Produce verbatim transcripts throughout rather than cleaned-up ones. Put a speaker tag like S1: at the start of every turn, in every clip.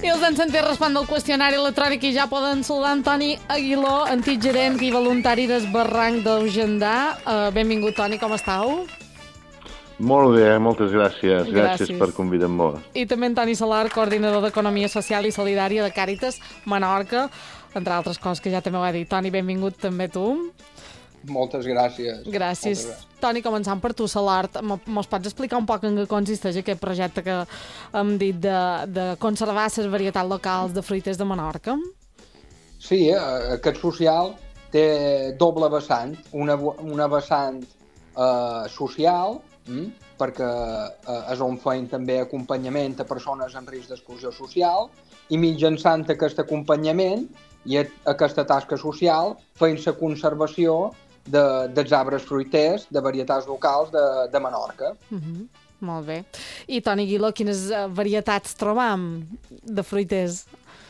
S1: I els han sentit respondre el qüestionari electrònic i ja poden saludar Toni Aguiló, antic gerent i voluntari del Barranc del Gendà. Uh, benvingut, Toni, com estàu?
S2: Molt bé, moltes gràcies.
S1: Gràcies,
S2: gràcies per convidar-me.
S1: I també en Toni Salar, coordinador d'Economia Social i Solidària de Càritas Menorca, entre altres coses que ja també ho ha dit. Toni, benvingut també tu.
S3: Moltes gràcies.
S1: Gràcies.
S3: Moltes gràcies.
S1: Toni, començant per tu, Salart, mos pots explicar un poc en què consisteix aquest projecte que hem dit de, de conservar les varietats locals de fruiters de Menorca?
S3: Sí, aquest social té doble vessant. Una, una vessant eh, social, hm? perquè eh, és on feim també acompanyament a persones en risc d'exclusió social, i mitjançant aquest acompanyament i aquesta tasca social feim la conservació de, dels arbres fruiters de varietats locals de, de Menorca.
S1: Uh-huh. Molt bé. I Toni Aguiló, quines varietats trobam de fruiters?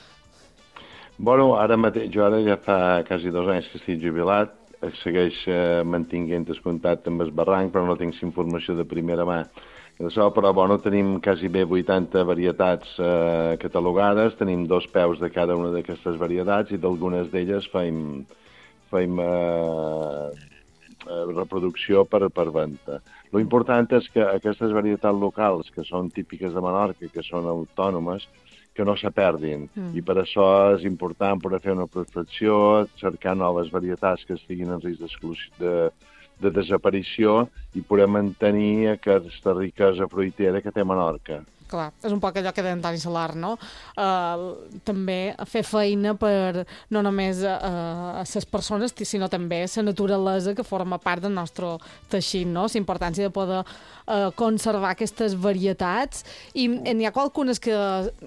S2: Bueno, ara mateix, jo ara ja fa quasi dos anys que estic jubilat, segueix eh, mantinguent el contacte amb el barranc, però no tinc informació de primera mà. Això, però bueno, tenim quasi bé vuitanta varietats eh, catalogades, tenim dos peus de cada una d'aquestes varietats i d'algunes d'elles feim, feim eh, reproducció per, per venda. Lo important és que aquestes varietats locals, que són típiques de Menorca, que són autònomes, que no se perdin. Mm. I per això és important poder fer una prospecció, cercar noves varietats que estiguin en risc de, de desaparició i poder mantenir aquesta riquesa fruitera que té Menorca.
S1: Clar, és un poc allò que deia Toni Salar, no? Uh, també fer feina per no només uh, a les persones, sinó també la naturalesa que forma part del nostre teixit, no? La importància de poder uh, conservar aquestes varietats. I n'hi ha qualcunes que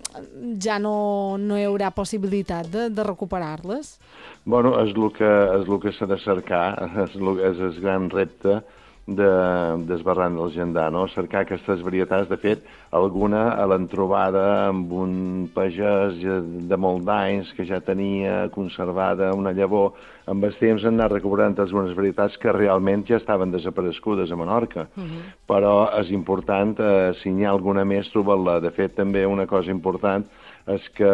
S1: ja no, no hi haurà possibilitat de, de recuperar-les?
S2: Bueno, és el que, és el que s'ha de cercar, és el, és el gran repte de, del Barranc del Gendà, no? Cercar aquestes varietats. De fet, alguna l'han trobada amb un pagès de molt d'anys que ja tenia conservada una llavor. Amb el temps han anat recuperant algunes varietats que realment ja estaven desaparegudes a Menorca. Uh-huh. Però és important, eh, si n'hi ha alguna més, trobar-la. De fet, també una cosa important és que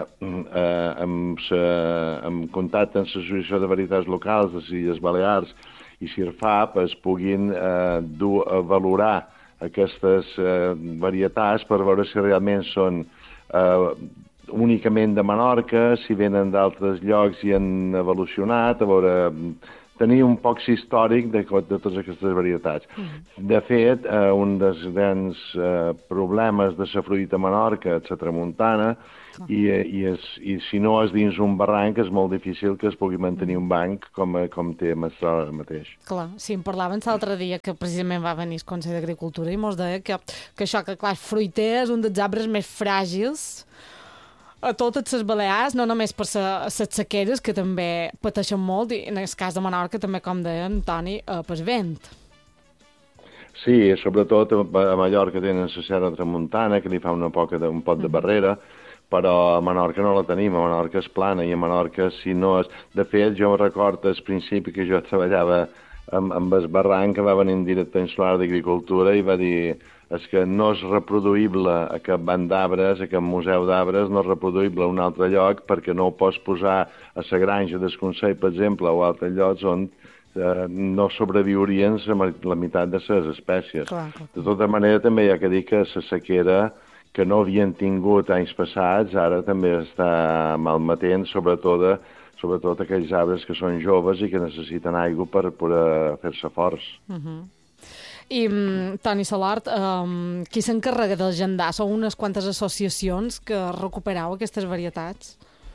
S2: eh, amb, sa, amb contacte amb l'Associació de Varietats Locals de les Illes Balears i CIRFAP es puguin eh, dur a valorar aquestes eh, varietats per veure si realment són eh, únicament de Menorca, si venen d'altres llocs i han evolucionat, a veure, tenir un poc històric de, de totes aquestes varietats. Mm. De fet, eh, un dels grans eh, problemes de la fruita a Menorca és la tramuntana, i, i, és, i si no és dins un barranc és molt difícil que es pugui mantenir un banc com, com té Mestral ara mateix.
S1: Clar, sí, em parlaven l'altre dia que precisament va venir el Consell d'Agricultura i mos deia que, que això, que clar, fruiter és un dels arbres més fràgils a totes les Balears, no només per les sequeres, que també pateixen molt, i en el cas de Menorca també, com deia en Toni, eh, pel vent.
S2: Sí, sobretot a Mallorca tenen la Serra Tramuntana, que li fa una poca de, un pot de barrera, però a Menorca no la tenim, a Menorca és plana, i a Menorca, si no és... De fet, jo recordo al principi que jo treballava amb, amb el barranc, que va venir un director insular d'Agricultura i va dir és que no és reproduïble aquest banc d'arbres, aquest museu d'arbres, no és reproduïble a un altre lloc perquè no ho pots posar a la granja del Consell, per exemple, o a altres llocs on eh, no sobreviurien la meitat de les espècies. Clar, clar. De tota manera, també hi ha que dir que la sequera que no havien tingut anys passats, ara també està malmetent, sobretot, sobretot aquells arbres que són joves i que necessiten aigua per poder fer-se forts. Uh-huh.
S1: I, Toni Salart, um, qui s'encarrega del Gendà? Són unes quantes associacions que recupereu aquestes varietats?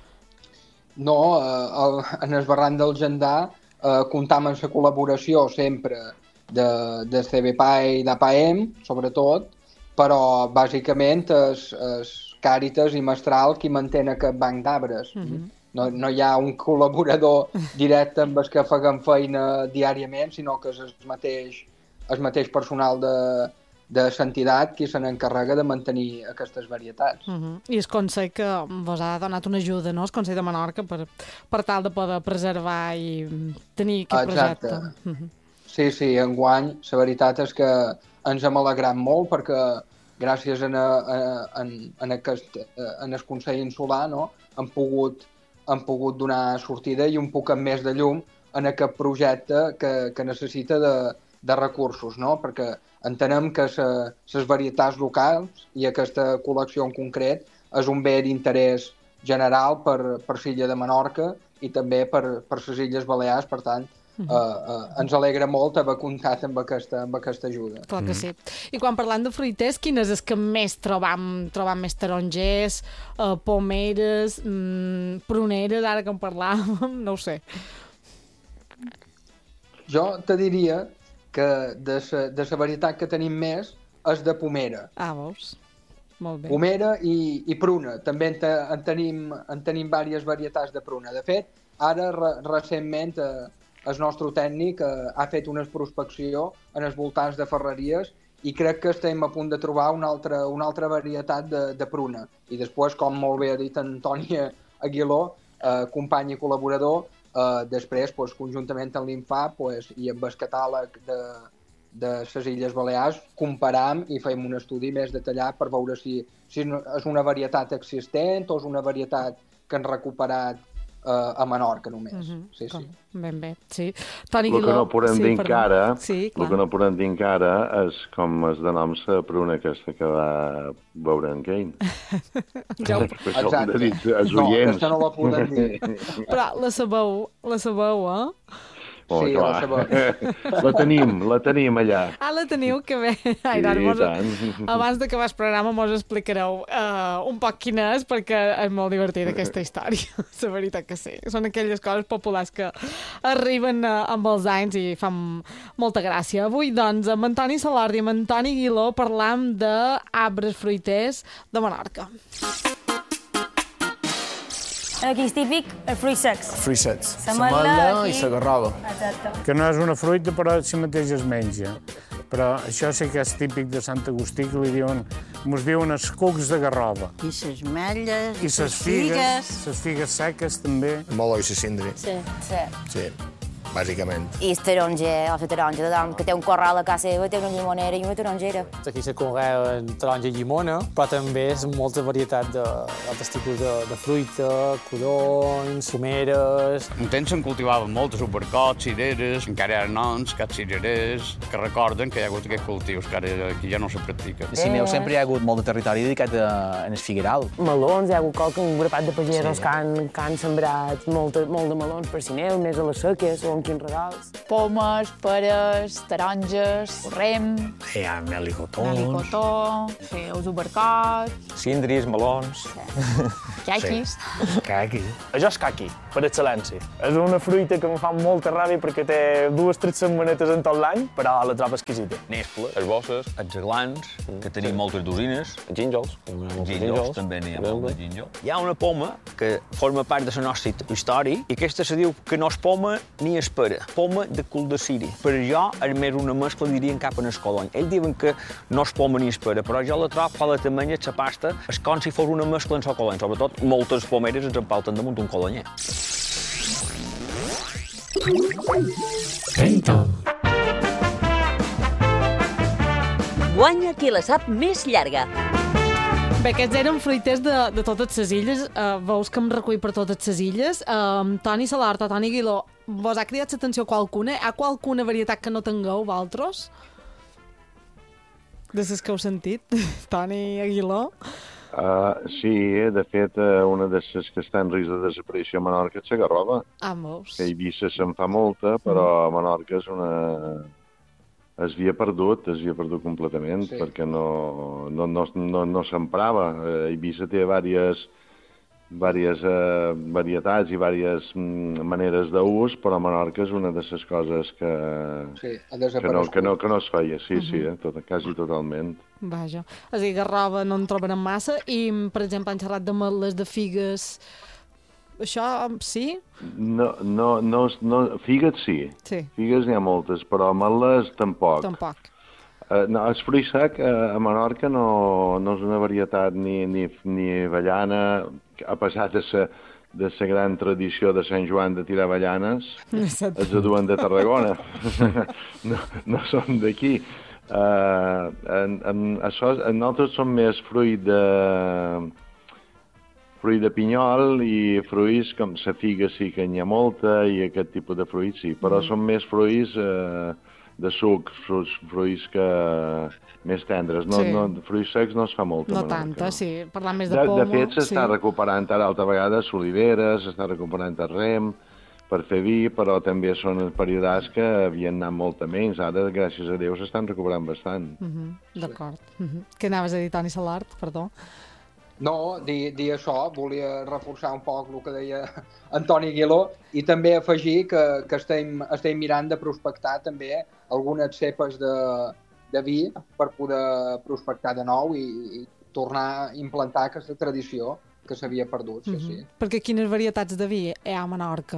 S3: No, eh, el, en el Barranc del Gendà eh, comptam amb la col·laboració sempre de, de C B P A i d'A P A E M, sobretot, però bàsicament és, és Càritas i Mestral qui mantén aquest banc d'arbres. Uh-huh. No, no hi ha un col·laborador directe amb el que fem feina diàriament, sinó que és el mateix, el mateix personal de, de l'entitat qui se n'encarrega de mantenir aquestes varietats.
S1: Uh-huh. I el Consell que vos ha donat una ajuda, no?, el Consell de Menorca, per, per tal de poder preservar i tenir aquest
S3: Exacte.
S1: projecte. Uh-huh.
S3: Sí, sí, enguany la veritat és que ens hem alegrat molt perquè gràcies a, a, a, a, aquest, a el Consell Insular, no? han, pogut, han pogut donar sortida i un poc més de llum en aquest projecte que, que necessita de, de recursos, no? Perquè entenem que les varietats locals i aquesta col·lecció en concret és un bé d'interès general per, per l'illa de Menorca i també per, per les Illes Balears, per tant, Uh, uh, ens alegra molt haver comptat amb aquesta, amb aquesta ajuda.
S1: Clar que sí. I quan parlant de fruiters, quin és el que més trobam? Trobam més tarongers, uh, pomeres, mm, pruneres, ara que en parlàvem, no ho sé.
S3: Jo te diria que de la varietat que tenim més és de pomera.
S1: Ah, veus? Molt bé.
S3: Pomera i, i pruna. També en, te, en, tenim, en tenim diverses varietats de pruna. De fet, ara, re, recentment, eh, el nostre tècnic eh, ha fet una prospecció en els voltants de Ferreries i crec que estem a punt de trobar una altra, una altra varietat de, de pruna. I després, com molt bé ha dit Antoni Aguiló, eh, company i col·laborador, eh, després, pues, conjuntament amb l'Infap pues, i amb el catàleg de, de les Illes Balears, comparam i fem un estudi més detallat per veure si, si és una varietat existent o és una varietat que han recuperat Uh, a Menorca només. Uh-huh. Sí, sí.
S1: Ben bé, sí. Toni
S2: Guiló... El que no podem
S1: sí,
S2: dir encara,
S1: sí,
S2: el que no podem dir encara és com es denom la pruna aquesta que va veure en Kane.
S1: Ja ho...
S3: Exacte.
S2: Dir, els
S3: no,
S2: oients.
S3: aquesta no la podem dir.
S1: Però la sabeu, la sabeu, eh?
S2: Oh,
S3: sí,
S2: clar.
S3: la sabeu.
S2: La tenim, la tenim allà.
S1: Ah, la teniu, que bé. Ai,
S2: Sí,
S1: mos...
S2: tant.
S1: Abans d'acabar el programa mos explicareu uh, un poc quina és, perquè és molt divertida aquesta història. La veritat que sí. Són aquelles coses populars que arriben uh, amb els anys i fan molta gràcia. Avui, doncs, amb Antoni Salardi i amb Antoni Aguiló parlam d'arbres fruiters de Menorca.
S4: Aquí és típic, els fruits secs.
S5: Fruits secs.
S4: L'ametla
S5: i la garrova.
S4: Exacte.
S6: Que no és una fruita, però si mateix es menja. Però això sí que és típic de Sant Agustí, que li diuen, mos diuen els cucs de garrova.
S7: I les metlles,
S6: I les figues, les figues seques també.
S5: El meló i la cindri.
S4: Sí. Sí.
S5: Sí, bàsicament.
S8: I el taronja, o la taronja, tothom que té un corral a casa seva té una llimonera i una tarongera.
S9: Aquí se conreen taronja i llimona, però també és molta varietat d'altres tipus de, de fruita, codonys, pomeres...
S10: Un temps se'n cultivaven moltes, supercots, cireres, encara hi ha noms, cats cirerers, que recorden que hi ha hagut aquests cultius, que ara aquí ja no se practica.
S11: A Sineu sempre hi ha hagut molt de territori dedicat a, a el figueral.
S12: Melons, hi ha hagut qualque un grapat de pagesos sí. que, han, que han sembrat molt, molt de melons per Sineu, més a les seques, o quins regals.
S13: Pomes, peres, taronges, rem...
S14: Hi ha melicotons...
S13: Melicotó, sí, els ubercots...
S14: Cindris, melons...
S13: Sí. Caquis.
S14: Sí. Caqui.
S6: Això és caqui, per excel·lència. És una fruita que em fa molta ràbia perquè té dues tres setmanetes en tot l'any, però la trobo exquisita.
S15: Nespla, les bosses, els aglans, mm. que tenim sí. moltes dosines.
S14: Els gínjols.
S15: Gínjols, també n'hi ha molt de gínjol.
S11: Hi ha una poma que forma part de la nostra història i aquesta se diu que no és poma ni és pera. Poma de cul de ciri. Per jo és més una mescla, dirien, cap en el codony. Ells diuen que no és poma ni és pera, però jo la trobo fa la tamanya, la pasta, és com si fos una mescla en el codony. Sobretot, moltes pomeres ens empauten damunt un codonyer.
S16: Guanya qui la sap més llarga.
S1: Bé, aquests eren fruiters de, de totes les illes. Uh, veus que em recull per totes les illes. Uh, Toni Salarta, Toni Aguiló, vos ha cridat l'atenció qualcuna? Hi ha qualcuna varietat que no tingueu, vosaltres? De les que heu sentit, Toni Aguiló?
S2: Uh, sí, de fet, uh, una de les que està en risc de desaparició a Menorca és la garrova.
S1: Ah, veus?
S2: Que a Eivissa se'n fa molta, però a Menorca és una... es havia perdut, es havia perdut completament, sí. perquè no, no, no, no, no s'emprava. Uh, Eivissa té diverses, diverses uh, varietats i diverses mm, maneres d'ús, però a Menorca és una de les coses que,
S3: sí,
S2: que, no, que, no, que no es feia, sí, uh -huh. sí, eh, tot, quasi totalment.
S1: Vaja, és a dir, garrova no en trobarem massa i, per exemple, han xerrat de metles, de figues... Això, sí?
S2: No, no, no, no figues sí.
S1: sí.
S2: Figues n'hi ha moltes, però metles tampoc.
S1: Tampoc.
S2: Uh, no, el fruit sec uh, a Menorca no, no és una varietat ni, ni, ni avellana, a pesar de ser de la gran tradició de Sant Joan de tirar avellanes, es duen de Tarragona. no, no són d'aquí. Uh, en, en, això, en nosaltres som més fruit de fruit de pinyol i fruits com la figa sí que n'hi ha molta i aquest tipus de fruits sí, però mm. són més fruits uh, de suc, fruits, fruits que més tendres. No,
S1: sí.
S2: no, fruits secs no es fa molt.
S1: No tanta, no. sí. Parlant més de,
S2: de
S1: pomo...
S2: De fet, s'està
S1: sí.
S2: recuperant ara altra vegada soliveres, s'està recuperant el rem, per fer vi, però també són períodes que havien anat molta menys. Ara, gràcies a Déu, s'estan recuperant bastant.
S1: Uh -huh. D'acord. Uh -huh. Què anaves a dir, Toni Salart? Perdó.
S3: No, dir, dir això, volia reforçar un poc el que deia Antoni Aguiló i també afegir que, que estem, estem mirant de prospectar també algunes cepes de, de vi per poder prospectar de nou i, i tornar a implantar aquesta tradició que s'havia perdut, sí, uh -huh. sí.
S1: Perquè quines varietats de vi hi ha a Menorca?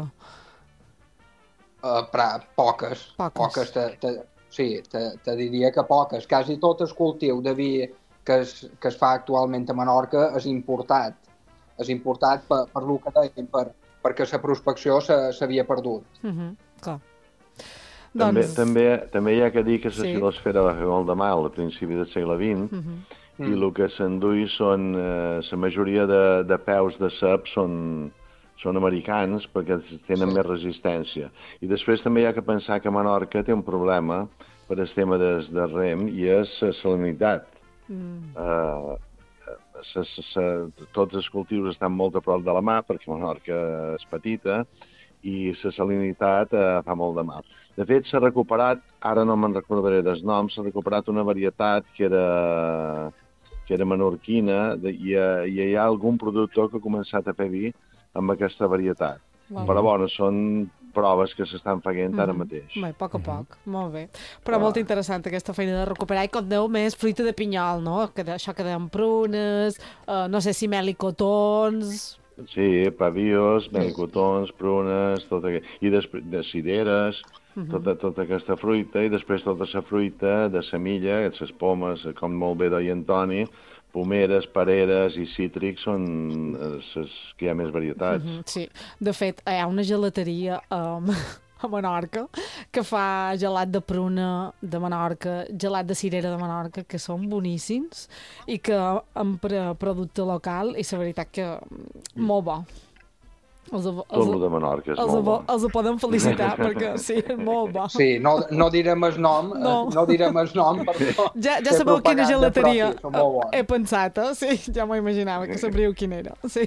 S3: Uh, pra, poques. Poques. poques te, te, sí, te, te diria que poques. Quasi tot el cultiu de vi que es, que es fa actualment a Menorca és importat. És importat per, per el que dèiem, per, perquè la prospecció s'havia perdut.
S1: Uh -huh. Clar.
S2: També,
S1: doncs...
S2: també, també hi ha que dir que la
S1: sí.
S2: filosfera va fer molt de mal a principi del segle vint, uh -huh. i el que s'endui són, eh, la majoria de, de peus de cep són, són americans perquè tenen sí. més resistència. I després també hi ha que pensar que Menorca té un problema per el tema de, de rem i és la salinitat. Mm. Uh, se, se, se, tots els cultius estan molt a prop de la mar perquè Menorca és petita i la salinitat uh, fa molt de mal. De fet, s'ha recuperat, ara no me'n recordaré dels noms, s'ha recuperat una varietat que era, que era menorquina de, i, i hi ha algun productor que ha començat a fer vi amb aquesta varietat. Wow. Però, bueno, són proves que s'estan fent mm. ara mateix.
S1: Bé, a poc a poc, mm -hmm. molt bé. Però ah. molt interessant aquesta feina de recuperar i com deu més fruita de pinyol, no? Que de, això que deien prunes, uh, no sé si melicotons...
S2: Sí, pavios, melicotons, prunes, tot aquest... i després de cireres, uh -huh. tota, tota aquesta fruita, i després tota la fruita de semilla, les pomes, com molt bé deia Antoni, pomeres, pereres i cítrics són les que hi ha més varietats.
S1: Uh -huh, sí, de fet, hi ha una gelateria um, a Menorca que fa gelat de pruna de Menorca, gelat de cirera de Menorca, que són boníssims i que empra producte local i la veritat que molt bo. Els, els,
S2: Tot el de Menorca és
S1: els,
S2: molt bo.
S1: Els ho poden felicitar perquè sí, és molt bo.
S3: Sí, no, no direm el nom, no, no direm el nom però
S1: ja, ja sabeu quina gelateria he pensat, eh? Sí, ja m'ho imaginava que sabríeu quina era. Sí.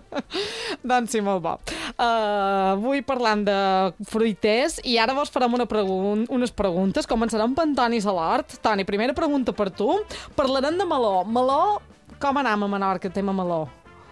S1: Doncs sí, molt bo. Uh, avui parlant de fruiters i ara vos farem una pregun unes preguntes. Començarem per Toni Salart. Toni, primera pregunta per tu. Parlarem de meló. Meló, com anem a Menorca, tema meló?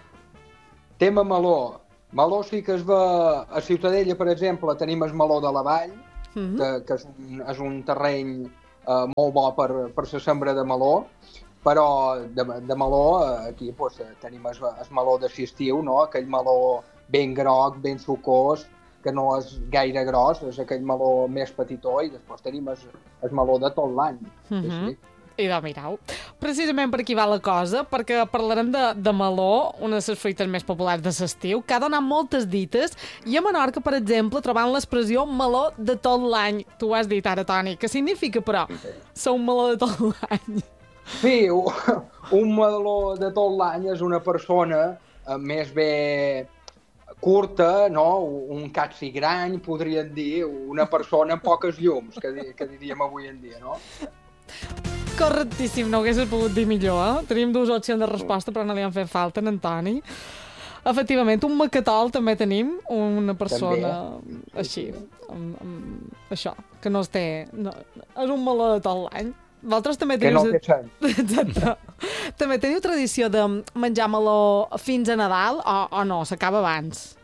S3: Tema meló. Meló sí que es va... A Ciutadella, per exemple, tenim el meló de la Vall, mm-hmm. que, que és, un, és un terreny eh, molt bo per, per la sembra de meló, però de, de meló aquí pues, tenim el, el meló de l'estiu, no? Aquell meló ben groc, ben sucós, que no és gaire gros, és aquell meló més petitó, i després tenim el, el meló de tot l'any. Mm-hmm. Sí, sí.
S1: I de mirau. Precisament per aquí va la cosa, perquè parlarem de, de meló, una de les fruites més populars de l'estiu, que ha donat moltes dites, i a Menorca, per exemple, trobant l'expressió meló de tot l'any. Tu ho has dit ara, Toni. Què significa, però, ser un meló de tot l'any?
S3: Sí, un, un meló de tot l'any és una persona eh, més bé curta, no? Un capsigrany, podríem dir, una persona amb poques llums, que, que diríem avui en dia, no?
S1: Correctíssim, no ho haguessis pogut dir millor, eh? Tenim dues opcions de resposta, però no li han fet falta, en Antoni. Efectivament, un macatol també tenim, una persona també. Així, amb, amb això, que no es té... No, és un meló de tot l'any. Vosaltres també teniu...
S3: Que no té sant.
S1: Exacte. També teniu tradició de menjar meló fins a Nadal o, o no, s'acaba abans?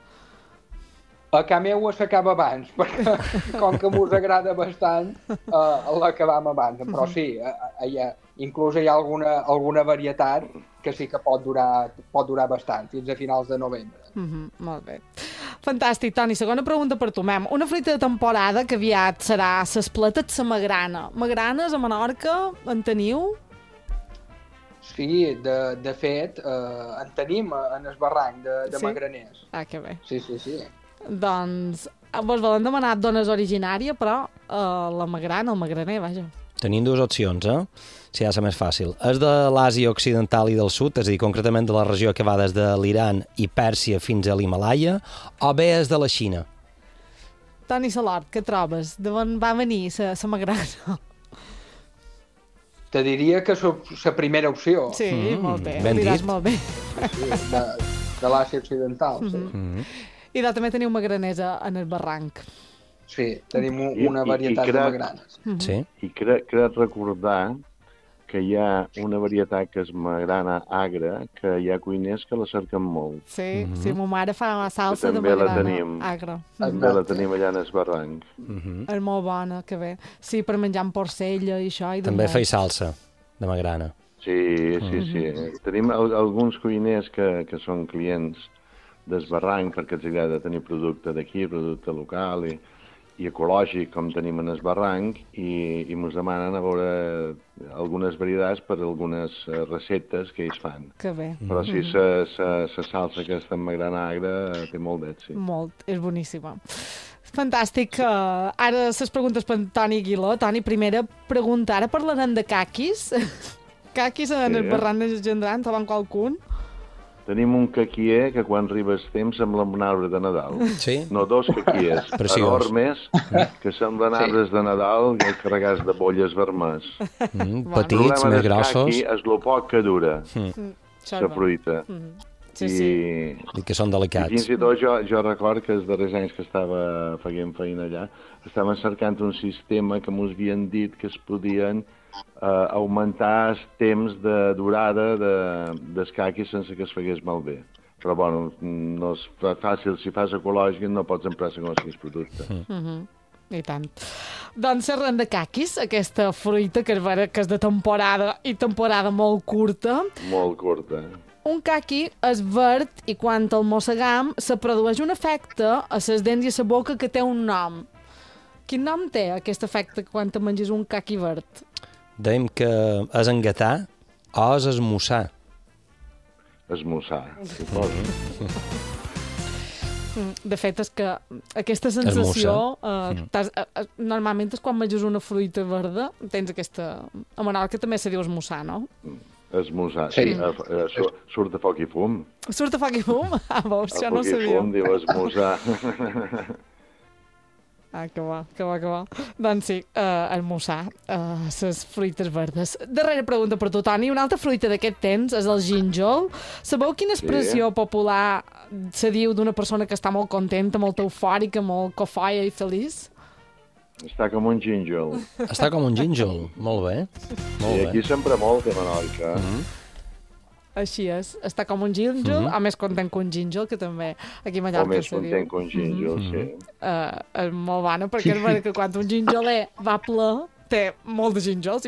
S3: A casa meva s'acaba abans, perquè com que mos agrada bastant, uh, l'acabam abans. Però sí, uh, hi ha, inclús hi ha alguna, alguna varietat que sí que pot durar, pot durar bastant, fins a finals de novembre.
S1: Uh -huh, molt bé. Fantàstic, Toni. Segona pregunta per tu, mem. Una fruita de temporada que aviat serà l'espleta de la magrana. Magranes a Menorca en teniu?
S3: Sí, de, de fet, uh, en tenim en el barranc de, de
S1: sí?
S3: Magraners.
S1: Ah, que bé.
S3: Sí, sí, sí.
S1: Doncs vos volen demanar d'on és originària, però uh, la magrana, el magraner, vaja.
S7: Tenim dues opcions, eh? Si ha de ser més fàcil. És de l'Àsia Occidental i del Sud, és a dir, concretament de la regió que va des de l'Iran i Pèrsia fins a l'Himalaia, o bé és de la Xina?
S1: Toni Salort, què trobes? D'on va venir la magrana?
S3: Te diria que és la primera opció.
S1: Sí, mm, molt bé,
S7: ben
S1: ho diràs
S7: dit.
S1: molt bé.
S3: Sí, de, de l'Àsia Occidental, sí.
S1: Mm -hmm. I de, també teniu magranesa en el barranc.
S3: Sí, tenim una varietat
S2: I, i crec,
S3: de magranes.
S1: Mm -hmm.
S7: Sí.
S2: I crec, crec recordar que hi ha una varietat que és magrana agra, que hi ha cuiners que la cerquen molt.
S1: Sí,
S7: Mm-hmm.
S1: sí, ma mare fa una salsa de
S2: també la
S1: magrana
S2: tenim.
S1: agra.
S2: També la tenim allà en el barranc.
S7: Mm-hmm.
S1: És molt bona, que bé. Sí, per menjar amb porcella i això. I
S7: També
S1: molt.
S7: feia salsa de magrana.
S2: Sí, sí, sí. Tenim al- alguns cuiners que, que són clients del barranc perquè els agrada tenir producte d'aquí, producte local i, i ecològic, com tenim en el barranc, i, i ens demanen a veure algunes varietats per algunes eh, receptes que ells fan.
S1: Que bé.
S2: Però sí, la mm-hmm. salsa aquesta amb magrana agra té molt d'èxit.
S1: Molt, és boníssima. Fantàstic. Uh, ara les preguntes per Toni Aguiló. Toni, primera pregunta. Ara parlarem de caquis. Caquis en
S2: Sí.
S1: el barranc de Gendran, troben qualcun?
S2: Tenim un caquier que quan arriba el temps sembla un arbre de Nadal.
S7: Sí?
S2: No, dos caquiers
S7: Preciós.
S2: enormes que semblen
S3: Sí.
S2: arbres de Nadal carregats de bolles vermelles.
S7: Mm,
S1: Bueno.
S7: petits, més grossos.
S2: Aquí és el poc que dura,
S1: Mm.
S2: la fruita.
S1: Mm. Sí,
S2: I,
S1: sí.
S7: I que són
S2: I
S7: delicats.
S2: fins i tot jo, jo record que els darrers anys que estava feien feina allà, estaven cercant un sistema que m'ho havien dit que es podien eh, augmentar el temps de durada de, dels caquis sense que es fegués malbé. Però, bueno, no és fa- fàcil. Si fas ecològic no pots emprar segons quins productes.
S1: Mm -hmm. I tant. Doncs xerrem de caquis, aquesta fruita que és, vera, que és de temporada i temporada molt curta.
S2: Molt curta.
S1: Un caqui és verd i quan el mossegam se produeix un efecte a les dents i a la boca que té un nom. Quin nom té aquest efecte quan te menges un caqui verd?
S7: Dèiem que és engatar o és esmussar.
S2: Esmussar, suposo.
S1: De fet, és que aquesta sensació, eh,
S7: Mm.
S1: t'has- eh, eh, normalment és quan menges una fruita verda, tens aquesta... A Menorca també se diu esmussar, no?
S2: Esmussar,
S3: Sí.
S2: sí. Eh, eh, sur- Surt de foc i fum.
S1: Surt a foc i fum? Ah, veus,
S2: A
S1: això no ho
S2: foc i
S1: sabia.
S2: fum diu esmussar.
S1: Ah, que bo, que bo, que bo. Doncs sí, uh, esmussar les fruites verdes. Darrera pregunta per tu, Toni. Una altra fruita d'aquest temps és el gínjol. Sabeu quina expressió
S2: Sí.
S1: popular se diu d'una persona que està molt contenta, molt eufòrica, molt cofoia i feliç?
S2: Està com un gínjol.
S7: Està com un gínjol. Molt bé. Molt
S2: I
S7: bé.
S2: aquí sempre molt de Menorca.
S7: Mm -hmm.
S1: Així és. Està com un gínjol,
S7: Mhm.
S1: a més content que un gínjol, que també aquí a
S2: O
S1: Mallorca
S2: més
S1: se diu.
S2: content que un gínjol, sí.
S1: Uh, és molt bona, perquè és vera que quan un gínjoler va ple, té molt de gínjols